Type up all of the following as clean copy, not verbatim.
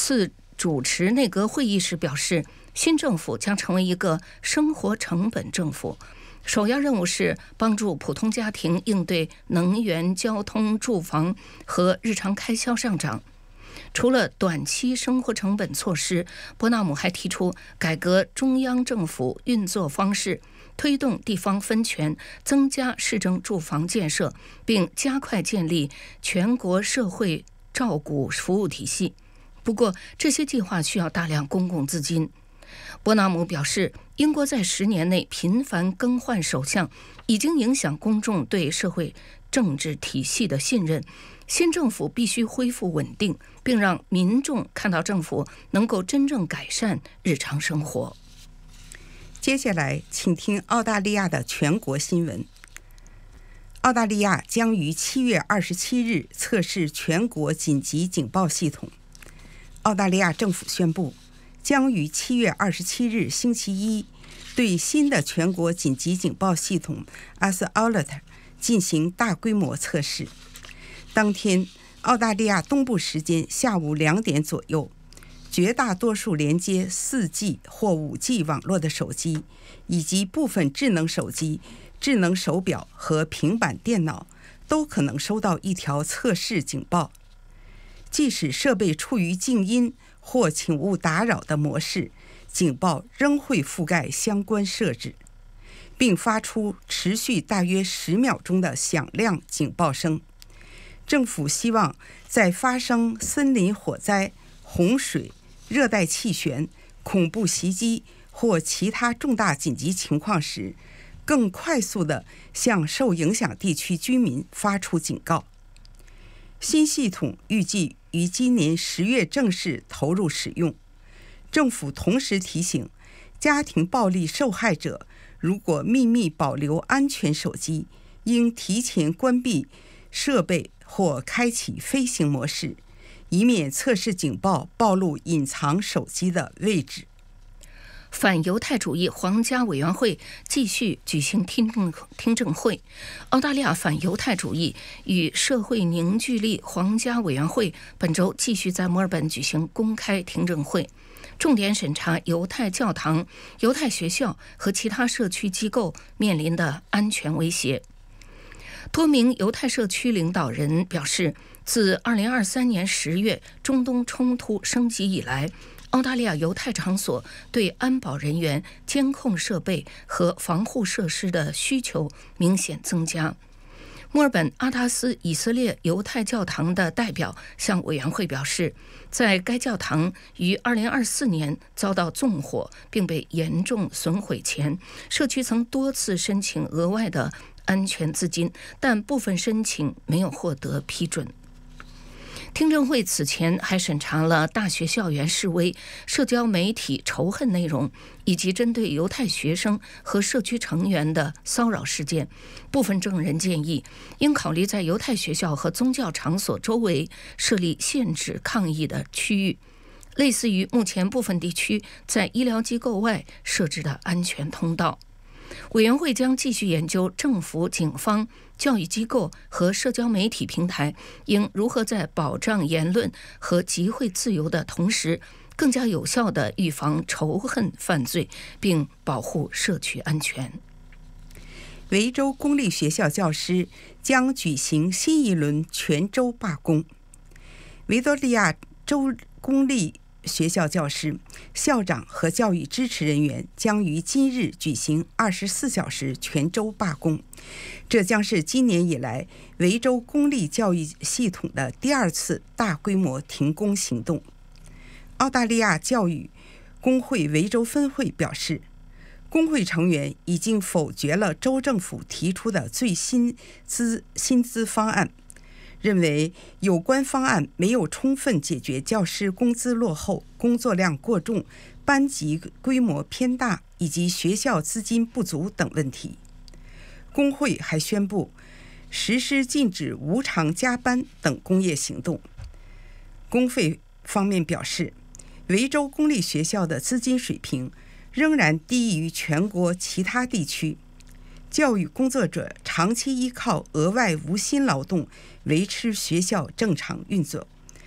次主持内阁会议时表示，新政府将成为一个生活成本政府，首要任务是帮助普通家庭应对能源、交通、住房和日常开销上涨。除了短期生活成本措施，伯纳姆还提出改革中央政府运作方式，推动地方分权，增加市政住房建设，并加快建立全国社会照顾服务体系。不过，这些计划需要大量公共资金。伯纳姆表示，英国在10年内频繁更换首相，已经影响公众对社会政治体系的信任。新政府必须恢复稳定，并让民众看到政府能够真正改善日常生活。 接下来，请听澳大利亚的全国新闻。澳大利亚将于7月27日测试全国紧急警报系统。澳大利亚政府宣布，将于7月27日星期一对新的全国紧急警报系统 ASALT 进行大规模测试。当天，澳大利亚东部时间下午2点左右，绝大多数连接 4G 或 5G 网络的手机，以及部分智能手机、智能手表和平板电脑都可能收到一条测试警报。即使设备处于静音或请勿打扰的模式，警报仍会覆盖相关设置，并发出持续大约10秒钟的响亮警报声。政府希望在发生森林火灾、洪水、热带气旋、恐怖袭击或其他重大紧急情况时，更快速地向受影响地区居民发出警告。新系统预计于今年10月正式投入使用。政府同时提醒，家庭暴力受害者如果秘密保留安全手机，应提前关闭设备或开启飞行模式，以免测试警报暴露隐藏手机的位置。 反犹太主义皇家委员会继续举行听证会。澳大利亚反犹太主义与社会凝聚力皇家委员会本周继续在墨尔本举行公开听证会，重点审查犹太教堂、犹太学校和其他社区机构面临的安全威胁。多名犹太社区领导人表示，自2023年10月中东冲突升级以来，澳大利亚犹太场所对安保人员、监控设备和防护设施的需求明显增加。墨尔本阿达斯以色列犹太教堂的代表向委员会表示，在该教堂于2024年遭到纵火并被严重损毁前，社区曾多次申请额外的安全资金，但部分申请没有获得批准。听证会此前还审查了大学校园示威、社交媒体仇恨内容，以及针对犹太学生和社区成员的骚扰事件。部分证人建议，应考虑在犹太学校和宗教场所周围设立限制抗议的区域，类似于目前部分地区在医疗机构外设置的安全通道。委员会将继续研究政府、警方、教育机构和社交媒体平台应如何在保障言论和集会自由的同时，更加有效地预防仇恨犯罪，并保护社区安全。 维州公立学校教师将举行新一轮全州罢工。维多利亚州公立学校教师、校长和教育支持人员将于今日举行24小时全州罢工，这将是今年以来维州公立教育系统的第2次大规模停工行动。澳大利亚教育工会维州分会表示，工会成员已经否决了州政府提出的最新薪资方案，认为有关方案没有充分解决教师工资落后、工作量过重、班级规模偏大以及学校资金不足等问题。工会还宣布实施禁止无偿加班等工业行动。工会方面表示，维州公立学校的资金水平仍然低于全国其他地区，教育工作者长期依靠额外无薪劳动维持学校正常运作。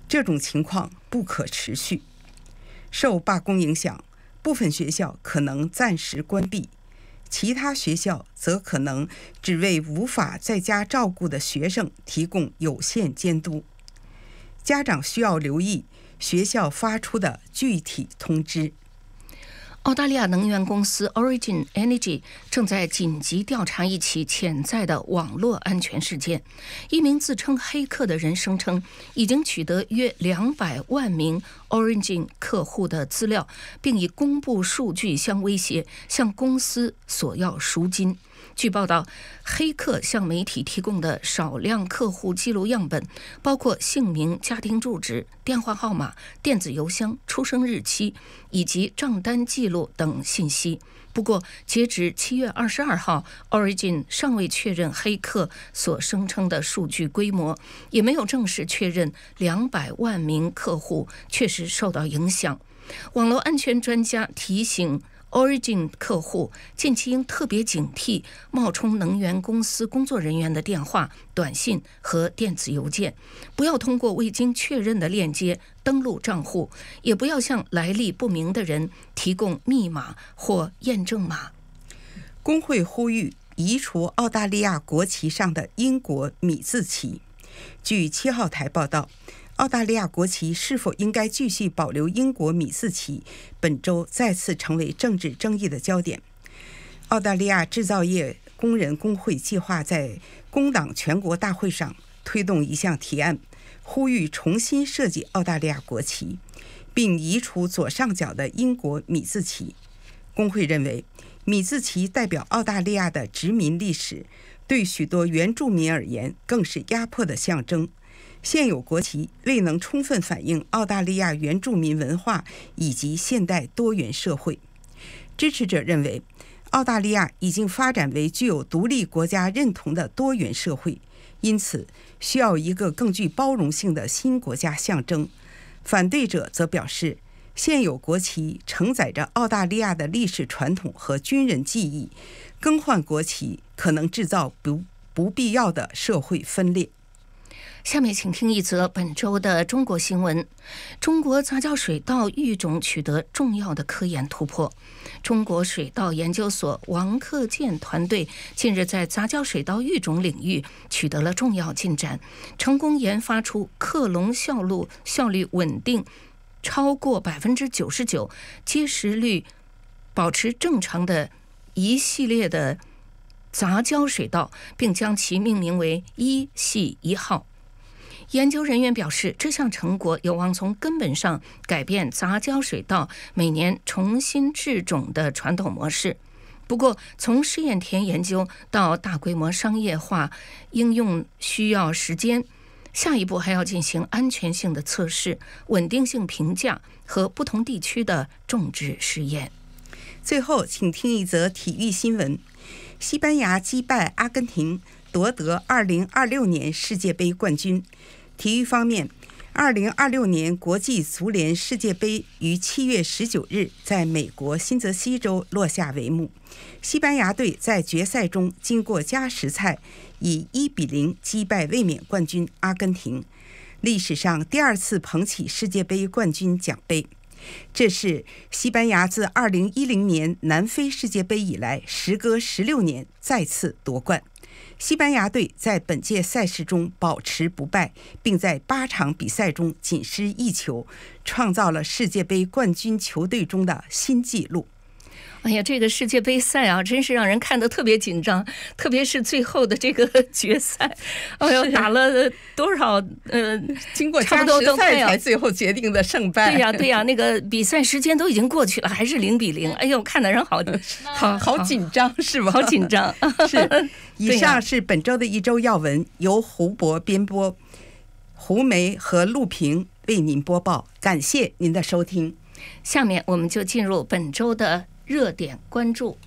这种情况不可持续。受罢工影响，部分学校可能暂时关闭，其他学校则可能只为无法在家照顾的学生提供有限监督。家长需要留意学校发出的具体通知。 澳大利亚能源公司 Origin Energy 正在紧急调查一起潜在的网络安全事件。一名自称黑客的人声称，已经取得约200万名 Origin 客户的资料，并以公布数据相威胁，向公司索要赎金。据报道，黑客向媒体提供的少量客户记录样本包括姓名、家庭住址、电话号码、电子邮箱、出生日期以及账单记录等信息。不过，截至7月22号 ，Origin 尚未确认黑客所声称的数据规模，也没有正式确认200万名客户确实受到影响。网络安全专家提醒Origin 客户近期应特别警惕冒充能源公司工作人员的电话、短信和电子邮件，不要通过未经确认的链接登录账户，也不要向来历不明的人提供密码或验证码。 工会呼吁移除澳大利亚国旗上的英国米字旗。据7号台报道，澳大利亚国旗是否应该继续保留英国米字旗，本周再次成为政治争议的焦点。澳大利亚制造业工人工会计划在工党全国大会上推动一项提案，呼吁重新设计澳大利亚国旗，并移除左上角的英国米字旗。工会认为，米字旗代表澳大利亚的殖民历史，对许多原住民而言更是压迫的象征。现有国旗未能充分反映澳大利亚原住民文化以及现代多元社会。支持者认为，澳大利亚已经发展为具有独立国家认同的多元社会，因此需要一个更具包容性的新国家象征。反对者则表示，现有国旗承载着澳大利亚的历史传统和军人记忆，更换国旗可能制造不必要的社会分裂。 下面请听一则本周的中国新闻。中国杂交水稻育种取得重要的科研突破。中国水稻研究所王克建团队近日在杂交水稻育种领域取得了重要进展，成功研发出克隆效率稳定超过99%，结实率保持正常的一系列的杂交水稻，并将其命名为1系1号。研究人员表示，这项成果有望从根本上改变杂交水稻每年重新制种的传统模式。不过，从试验田研究到大规模商业化应用需要时间，下一步还要进行安全性的测试、稳定性评价和不同地区的种植试验。 最后，请听一则体育新闻：西班牙击败阿根廷，夺得2026年世界杯冠军。体育方面，2026年国际足联世界杯于7月19日在美国新泽西州落下帷幕。西班牙队在决赛中经过加时赛，以1-0击败卫冕冠军阿根廷，历史上第2次捧起世界杯冠军奖杯。这是西班牙自2010年南非世界杯以来，时隔16年再次夺冠。西班牙队在本届赛事中保持不败，并在8场比赛中仅失1球，创造了世界杯冠军球队中的新纪录。 哎呀，这个世界杯赛啊，真是让人看得特别紧张，特别是最后的这个决赛，哎呦，打了多少经过加时赛才最后决定的胜败。 对呀，那个比赛时间都已经过去了，还是0-0，哎呦，看得人好紧张是吗？ 好紧张。 是。以上是本周的一周要闻，由胡博编播，胡梅和陆平为您播报，感谢您的收听。 下面我们就进入本周的热点关注。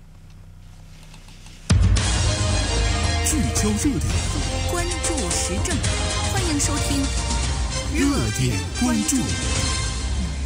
聚焦热点， 关注时政，欢迎收听热点关注。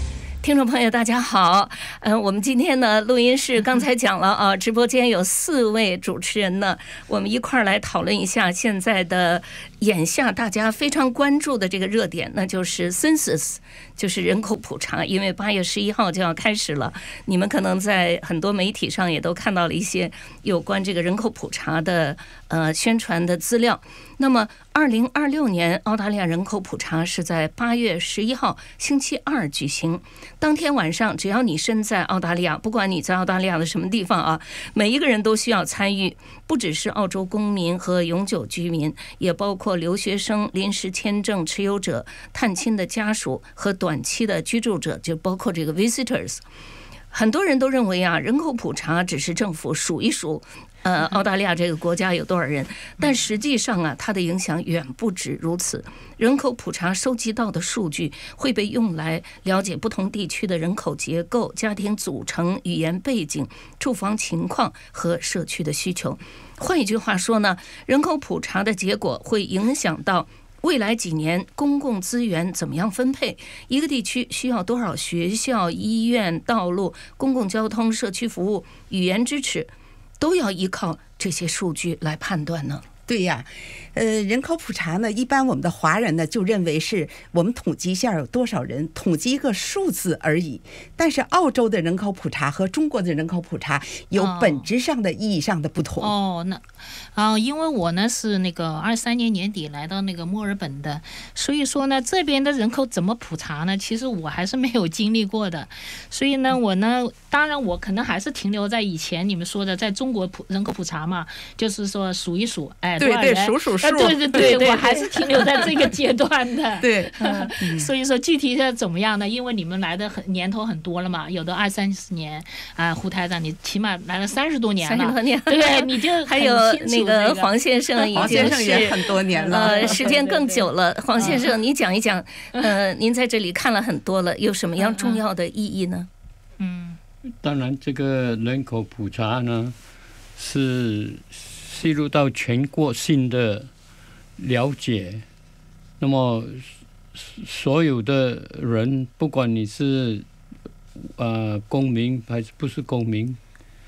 听众朋友，大家好。我们今天呢，录音室刚才讲了啊，直播间有4位主持人呢，我们一块儿来讨论一下现在的眼下大家非常关注的这个热点，那就是 census， 就是人口普查。因为8月11号就要开始了，你们可能在很多媒体上也都看到了一些有关这个人口普查的宣传的资料。那么2026年澳大利亚人口普查是在8月11号星期二举行。当天晚上，只要你身在澳大利亚，不管你在澳大利亚的什么地方啊，每一个人都需要参与，不只是澳洲公民和永久居民，也包括留学生、临时签证持有者、探亲的家属和短期的居住者，就包括这个 visitors。很多人都认为啊，人口普查只是政府数一数澳大利亚这个国家有多少人，但实际上啊，它的影响远不止如此。人口普查收集到的数据会被用来了解不同地区的人口结构、家庭组成、语言背景、住房情况和社区的需求。换一句话说呢，人口普查的结果会影响到未来几年公共资源怎么样分配，一个地区需要多少学校、医院、道路、公共交通、社区服务、语言支持，都要依靠这些数据来判断呢。 对呀，人口普查呢，一般我们的华人呢就认为是我们统计一下有多少人，统计一个数字而已。但是澳洲的人口普查和中国的人口普查有本质上的意义上的不同。 因为我呢是那个23年年底来到那个墨尔本的，所以说呢这边的人口怎么普查呢？其实我还是没有经历过的。所以呢，我呢，当然我可能还是停留在以前你们说的，在中国人口普查嘛，就是说数一数， 对对，数数数， 对，我还是停留在这个阶段的。 对， 所以说具体的怎么样呢？因为你们来的年头很多了嘛，有的20-30年啊，胡台长你起码来了30多年了 ，30多年， 对，你就还有那个黄先生已经是也很多年了， 时间更久了。黄先生，你讲一讲，您在这里看了很多了，有什么样重要的意义呢？ 当然，这个人口普查呢是吸入到全国性的了解，那么所有的人，不管你是公民还是不是公民，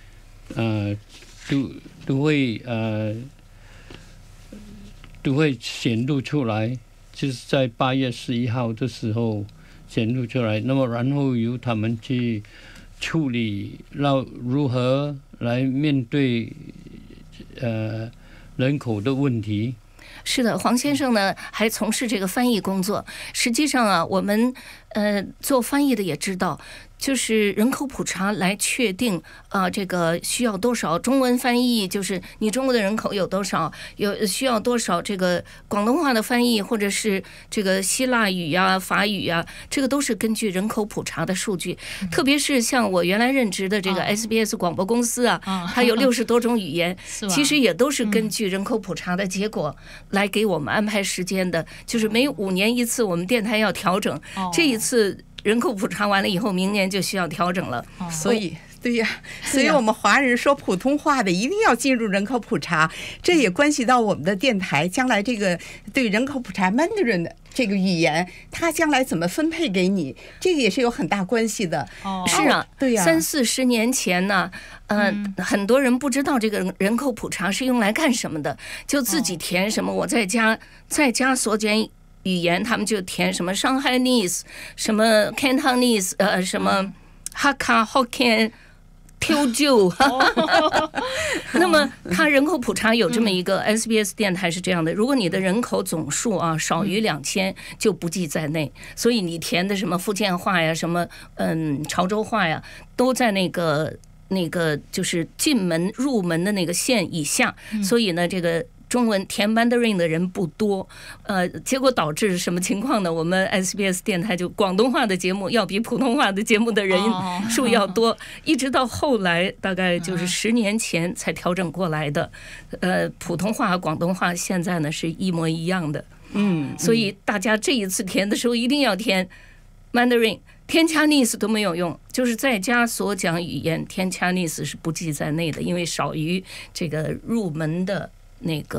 都会显露出来，就是在8月11号的时候显露出来。那么然后由他们去处理，如何来面对人口的问题。 是的，黄先生呢还从事这个翻译工作。实际上啊，我们做翻译的也知道，就是人口普查来确定这个需要多少。中文翻译就是你中国的人口有多少，需要多少这个广东话的翻译，或者是这个希腊语呀、法语呀，这个都是根据人口普查的数据。特别是像我原来任职的这个 SBS 广播公司啊，它有60多种语言，其实也都是根据人口普查的结果来给我们安排时间的。就是每5年一次，我们电台要调整，这一次人口普查完了以后，明年就需要调整了。 所以对呀，所以我们华人说普通话的一定要进入人口普查，这也关系到我们的电台将来这个对人口普查 Mandarin 的这个语言，它将来怎么分配给你，这个也是有很大关系的。 是啊， 对呀 ，30-40年前呢，很多人不知道这个人口普查是用来干什么的，就自己填什么我在家所讲语言，他们就填什么上海 Shanghainese、什么 Cantonese、什么 Hakka、Hokkien、Teochew。那么它人口普查有这么一个 SBS 电台是这样的：如果你的人口总数啊少于2000，就不计在内。所以你填的什么福建话呀、什么潮州话呀，都在那个就是入门的那个线以下。所以呢，这个中文填 Mandarin 的人不多，结果导致什么情况呢？我们 SBS 电台就广东话的节目要比普通话的节目的人数要多，一直到后来大概就是10年前才调整过来的。普通话、广东话现在呢是一模一样的。所以大家这一次填的时候一定要填 Mandarin。填 Chinese 都没有用，就是在家所讲语言填 Chinese 是不计在内的，因为少于这个入门的那个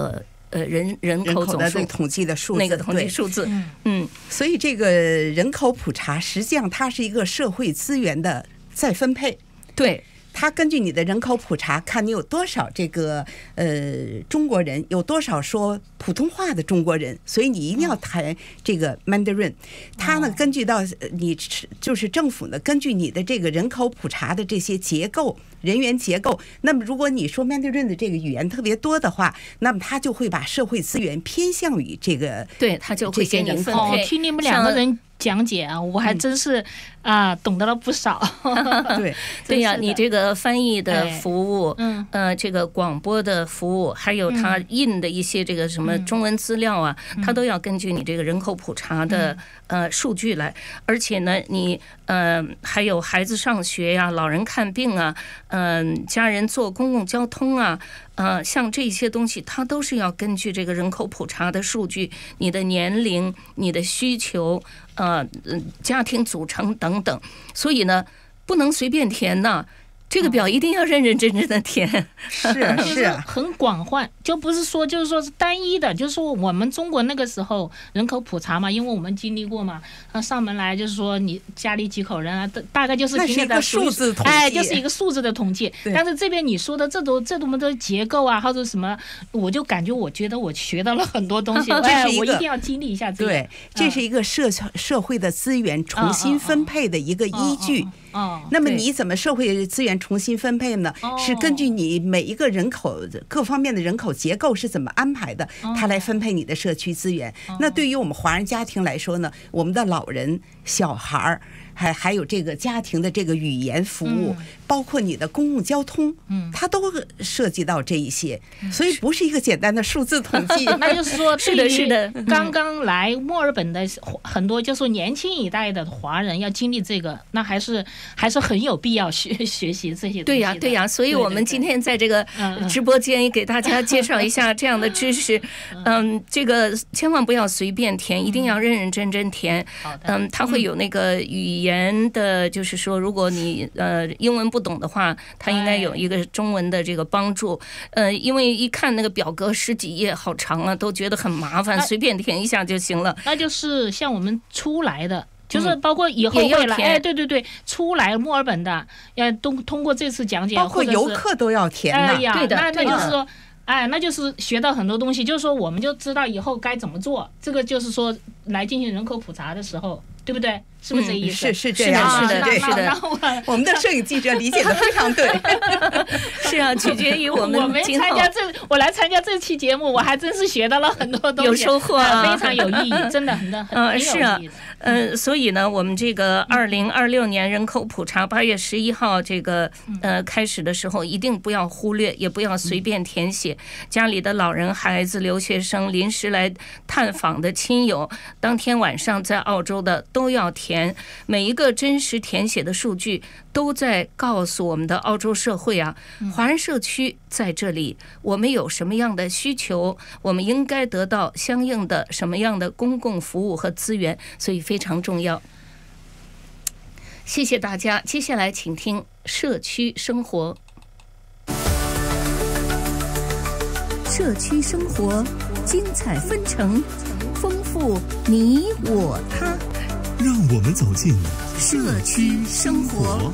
人口总数的这个统计的数字， 那个统计数字。 所以这个人口普查实际上它是一个社会资源的再分配。 对。 它根据你的人口普查，看你有多少这个中国人，有多少说普通话的中国人，所以你一定要谈这个 Mandarin。它呢，根据到你就是政府呢，根据你的这个人口普查的这些结构。人员结构，那么如果你说 Mandarin 的这个语言特别多的话，那么他就会把社会资源偏向于这个， 对他就会给你分配。 听你们两个人讲解啊，我还真是懂得了不少。 对呀，你这个翻译的服务，这个广播的服务，还有他印的一些这个什么中文资料啊，他都要根据你这个人口普查的数据来，而且呢，你还有孩子上学呀、老人看病啊。家人坐公共交通啊，像这些东西，它都是要根据这个人口普查的数据，你的年龄、你的需求、家庭组成等等，所以呢，不能随便填呐。这个表一定要认认真真的填， 是很广泛，就不是说就是说是单一的，就是说我们中国那个时候人口普查嘛，因为我们经历过嘛，上门来就是说你家里几口人啊，大概就是凭借的数字统计， 就是一个数字的统计。但是这边你说的这种的结构啊，或者什么，我就感觉我觉得我学到了很多东西，我一定要经历一下这个。 对，这是一个社会的资源重新分配的一个依据。那么你怎么社会资源重新分配呢？是根据你每一个人口各方面的人口结构是怎么安排的，它来分配你的社区资源。那对于我们华人家庭来说呢，我们的老人、小孩儿。还有这个家庭的这个语言服务，包括你的公共交通，它都涉及到这一些，所以不是一个简单的数字统计。 那就是说， 是的， 刚刚来墨尔本的很多就是年轻一代的华人要经历这个，那还是很有必要学习这些东西。 对呀，所以我们今天在这个直播间也给大家介绍一下这样的知识。这个千万不要随便填，一定要认认真真填。它会有那个语言的，就是说，如果你英文不懂的话，它应该有一个中文的这个帮助。因为一看那个表格10几页好长啊，都觉得很麻烦，随便填一下就行了。 那就是像我们出来的。就是包括以后会来，对，出来墨尔本的要通过这次讲解， 包括游客都要填的。 对的，那就是说。那就是学到很多东西，就是说我们就知道以后该怎么做。这个就是说来进行人口普查的时候，对不对？是不是这意思？ 是这样， 是的。 我们的摄影记者理解的非常对。 是啊，取决于我们今后。 我来参加这期节目，我还真是学到了很多东西， 有收获啊， 非常有意义，真的很有意义。 是啊，所以呢，我们这个2026年人口普查8月11号这个开始的时候，一定不要忽略，也不要随便填写。家里的老人、孩子、留学生、临时来探访的亲友，当天晚上在澳洲的都要填。每一个真实填写的数据都在告诉我们的澳洲社会啊，华人社区在这里，我们有什么样的需求，我们应该得到相应的什么样的公共服务和资源，所以非常重要。谢谢大家，接下来请听社区生活。 社区生活，精彩纷呈，丰富你我他。 让我们走进社区生活。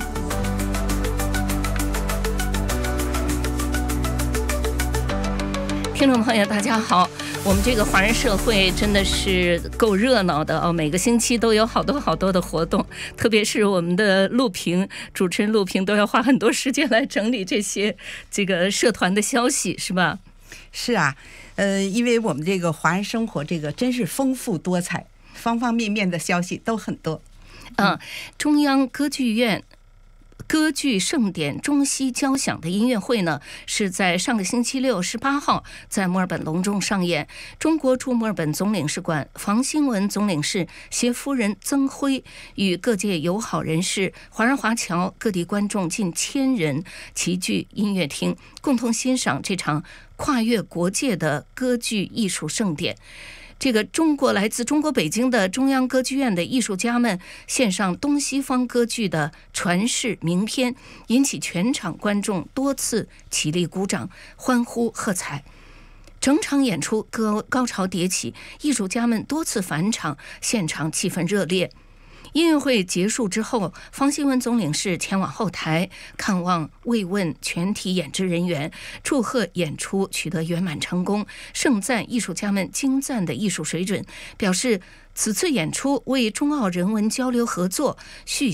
听众朋友大家好，我们这个华人社会真的是够热闹的哦，每个星期都有好多的活动，特别是我们的录屏主持人录屏都要花很多时间来整理这个社团的消息，是吧？ 是啊，因为我们这个华人生活这个真是丰富多彩，方方面面的消息都很多。 中央歌剧院歌剧盛典中西交响的音乐会呢，是在上个星期六18号在墨尔本隆重上演。中国驻墨尔本总领事馆房新闻总领事携夫人曾辉与各界友好人士、华人华侨、各地观众近1000人齐聚音乐厅，共同欣赏这场跨越国界的歌剧艺术盛典。这个来自中国北京的中央歌剧院的艺术家们献上东西方歌剧的传世名篇，引起全场观众多次起立鼓掌、欢呼喝彩。 整场演出高潮迭起，艺术家们多次返场，现场气氛热烈。音乐会结束之后，方希文总领事前往后台看望慰问全体演职人员，祝贺演出取得圆满成功，盛赞艺术家们精湛的艺术水准，表示此次演出为中澳人文交流合作续